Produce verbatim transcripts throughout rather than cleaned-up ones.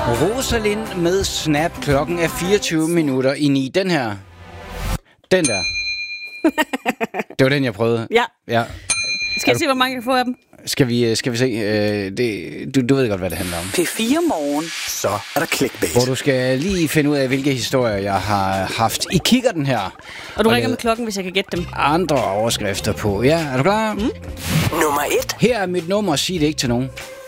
Rosalind med Snap. Klokken er fireogtyve minutter i ni. Den her. Den der. Det var den, jeg prøvede. Ja. ja. Skal jeg se, hvor mange jeg kan få af dem? Skal vi, skal vi se? Øh, det, du, du ved godt, hvad det handler om. P fire Morgen. Så er der clickbait. Hvor du skal lige finde ud af, hvilke historier jeg har haft i kikkerten her. Og du og ringer med klokken, hvis jeg kan gætte dem. Andre overskrifter på. Ja, er du klar? Mm. Nummer et. Her er mit nummer, sig det ikke til nogen.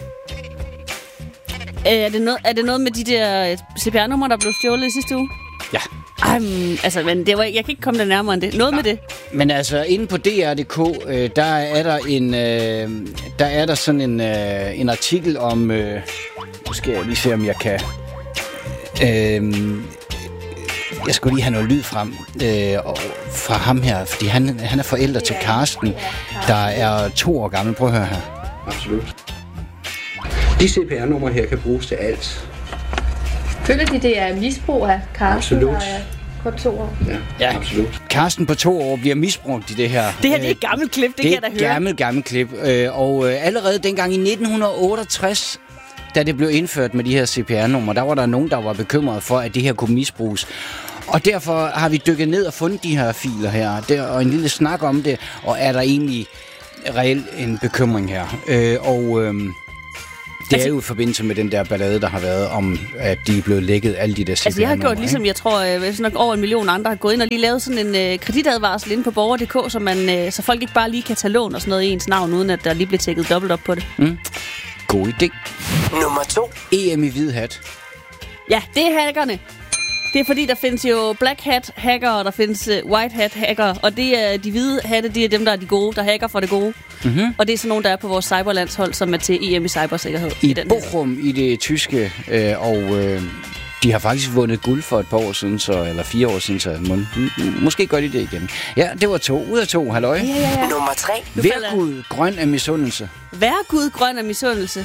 Øh, er, det noget, er det noget med de der C P R-numre, der blev stjålet i sidste uge? Ja. Um, altså, men det var, jeg kan ikke komme der nærmere end det. Noget med det. Men altså, inde på D R punktum d k, øh, der er der en, øh, der er der sådan en, øh, en artikel om, øh, nu skal jeg lige se, om jeg kan, øh, jeg skulle lige have noget lyd frem øh, og, fra ham her, fordi han, han er forældre til Karsten, der er to år gammel. Prøv at høre her. Absolut. De C P R-numre her kan bruges til alt. Føler de, det er misbrug af Karsten? Absolut. På to år? Ja, ja, absolut. Karsten på to år bliver misbrugt i det her. Det her det er et gammelt klip, det, det kan jeg da høre. Det er et gammelt, gammelt klip. Øh, og øh, allerede dengang i nitten otteogtres, da det blev indført med de her C P R-numre, der var der nogen, der var bekymret for, at det her kunne misbruges. Og derfor har vi dykket ned og fundet de her filer her, der, og en lille snak om det, og er der egentlig reelt en bekymring her. Øh, og... Øh, Det er jo i forbindelse med den der ballade, der har været om, at de er blevet lækket, alle de der C P R-numre. Altså, jeg har gjort ligesom, jeg tror, øh, sådan nok over en million andre har gået ind og lige lavet sådan en øh, kreditadvarsel inde på borger punktum d k, så, man, øh, så folk ikke bare lige kan tage lån og sådan noget i ens navn, uden at der lige bliver tjekket dobbelt op på det. Mm. God idé. Nummer to. E M i hvid hat. Ja, det er hackerne. Det er fordi, der findes jo black hat hacker, og der findes uh, white hat hacker, og det er de hvide hatte, det er dem, der er de gode, der hacker for det gode. Mm-hmm. Og det er sådan nogen, der er på vores cyberlandshold, som er til E M i cybersikkerhed. I, i den Bochum i det tyske, øh, og øh, de har faktisk vundet guld for et par år siden, så, eller fire år siden, så må, måske gør de det igen. Ja, det var to ud af to, halløj. Ja, ja, ja. Nummer tre. Værgud grøn af misundelse. Værgud grøn af misundelse.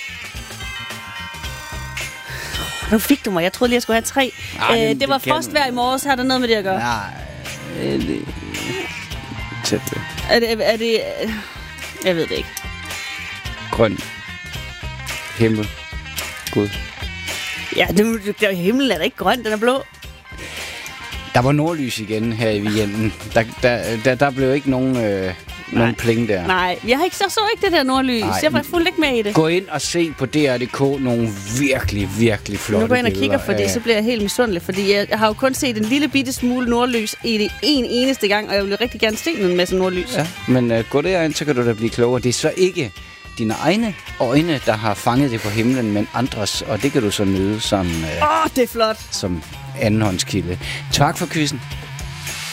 Nu fik du mig. Jeg troede lige, jeg skulle have tre. Ej, Æh, det, det var det frostvejr i morges. Har der noget med det at gøre? Nej, det tæt ved. Er det, er det... Jeg ved det ikke. Grøn. Himmel. Gud. Ja, det, det, himlen er da ikke grøn, den er blå. Der var nordlys igen her i weekenden. Der, der, der, der blev ikke nogen, øh, nogen pling der. Nej, jeg har ikke, så, så ikke det der nordlys. Nej, jeg var fuldt ikke med i det. Gå ind og se på D R punktum d k nogle virkelig, virkelig flotte Nu går jeg ind og kigger, billeder. fordi så bliver jeg helt misundelig. Fordi jeg har jo kun set en lille bitte smule nordlys i det en eneste gang, og jeg vil rigtig gerne se en masse nordlys. Ja, men uh, gå derind, så kan du da blive klogere. Det er så ikke dine egne øjne, der har fanget det på himlen, men andres, og det kan du så nyde som, Åh, uh, oh, det er flot. som andenhåndskilde. Tak for quizzen.